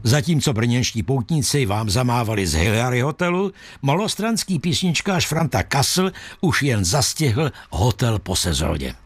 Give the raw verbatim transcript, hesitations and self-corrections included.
Zatímco brněnští poutníci vám zamávali z Hillary hotelu, malostranský písničkář Franta Kassel už jen zastihl hotel po sezóně.